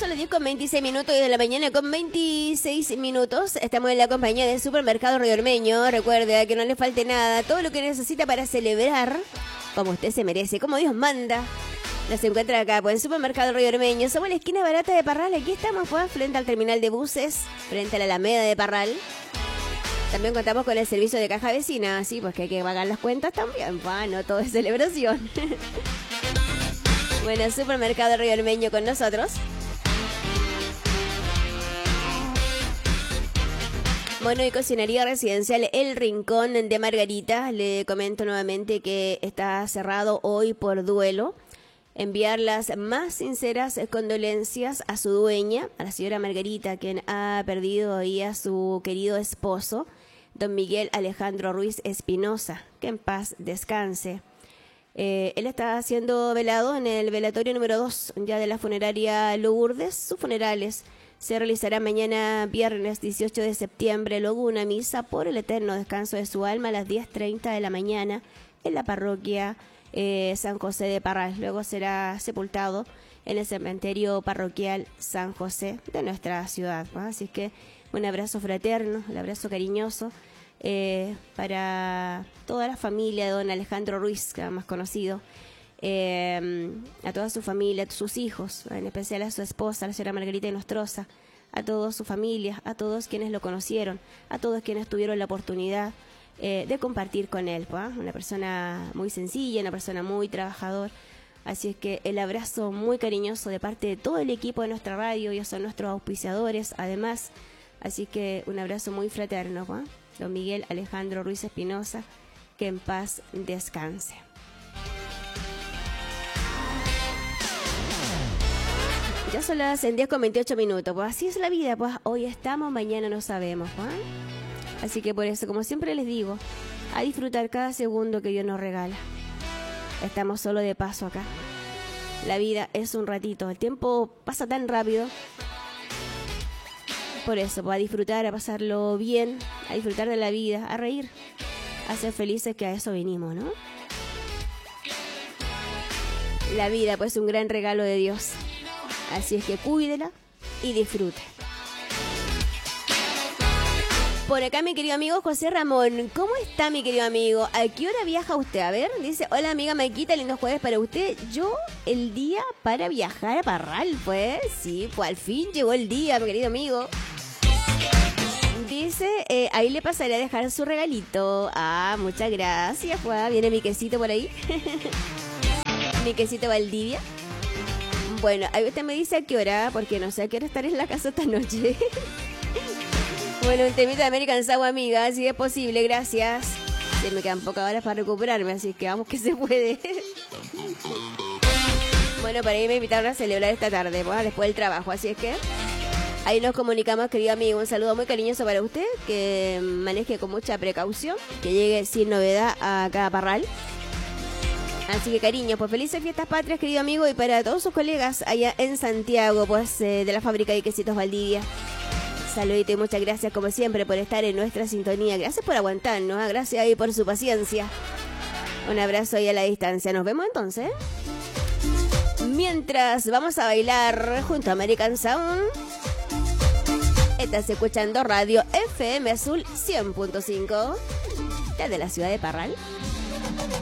Son las 10:26 de la mañana con 26 minutos. Estamos en la compañía del Supermercado Río Ormeño. Recuerde que no le falte nada. Todo lo que necesita para celebrar como usted se merece, como Dios manda. Nos encuentra acá, pues, en Supermercado Río Ormeño. Somos la esquina barata de Parral. Aquí estamos, pues, frente al terminal de buses, frente a la Alameda de Parral. También contamos con el servicio de caja vecina, sí, pues que hay que pagar las cuentas también. Bueno, todo es celebración. Bueno, Supermercado Río Ormeño con nosotros. Bueno, y Cocinaría Residencial El Rincón de Margarita. Le comento nuevamente que está cerrado hoy por duelo. Enviar las más sinceras condolencias a su dueña, a la señora Margarita, quien ha perdido hoy a su querido esposo, don Miguel Alejandro Ruiz Espinosa. Que en paz descanse. Él está siendo velado en el velatorio número 2 ya de la funeraria Lourdes. Sus funerales se realizará mañana viernes 18 de septiembre. Luego una misa por el eterno descanso de su alma a las 10:30 de la mañana en la parroquia San José de Parral. Luego será sepultado en el cementerio parroquial San José de nuestra ciudad, ¿no? Así que un abrazo fraterno, un abrazo cariñoso para toda la familia de don Alejandro Ruiz, que era más conocido, a toda su familia, a sus hijos, en especial a su esposa, la señora Margarita Nostroza, a toda su familia, a todos quienes lo conocieron, a todos quienes tuvieron la oportunidad de compartir con él, ¿pues? Una persona muy sencilla, una persona muy trabajador. Así es que el abrazo muy cariñoso de parte de todo el equipo de nuestra radio. Ellos son nuestros auspiciadores, además. Así que un abrazo muy fraterno, ¿pues? Don Miguel Alejandro Ruiz Espinosa, que en paz descanse. Ya son las 10:28, pues así es la vida, pues hoy estamos, mañana no sabemos, pues. Así que por eso, como siempre les digo, a disfrutar cada segundo que Dios nos regala. Estamos solo de paso acá. La vida es un ratito, el tiempo pasa tan rápido. Por eso, pues, a disfrutar, a pasarlo bien, a disfrutar de la vida, a reír, a ser felices, que a eso venimos, ¿no? La vida, pues, es un gran regalo de Dios. Así es que cuídela y disfrute. Por acá mi querido amigo José Ramón. ¿Cómo está mi querido amigo? ¿A qué hora viaja usted? A ver, dice, hola amiga Maquita, lindo jueves para usted. Yo el día para viajar a Parral, pues. Sí, pues al fin llegó el día, mi querido amigo. Dice, ahí le pasaré a dejar su regalito. Ah, muchas gracias, pues. Viene mi quesito por ahí. Mi quesito Valdivia. Bueno, ahí usted me dice a qué hora, porque no sé a qué hora estaré en la casa esta noche. Bueno, un temita de American Soul, amiga, si es posible, gracias. Se me quedan pocas horas para recuperarme, así que vamos que se puede. Bueno, para irme a invitar a celebrar esta tarde, pues, después del trabajo, así es que ahí nos comunicamos, querido amigo. Un saludo muy cariñoso para usted, que maneje con mucha precaución, que llegue sin novedad acá a Parral. Así que cariño, pues felices fiestas patrias, querido amigo, y para todos sus colegas allá en Santiago, pues de la fábrica de quesitos Valdivia. Saludito y muchas gracias como siempre por estar en nuestra sintonía. Gracias por aguantarnos, ¿eh? Gracias ahí por su paciencia. Un abrazo ahí a la distancia. Nos vemos entonces. Mientras vamos a bailar junto a American Sound. Estás escuchando Radio FM Azul 100.5 desde la ciudad de Parral.